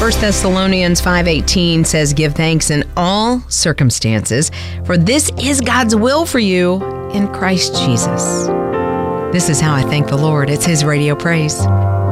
1 Thessalonians 5:18 says, "Give thanks in all circumstances, for this is God's will for you in Christ Jesus." This is how I thank the Lord. It's His Radio Praise.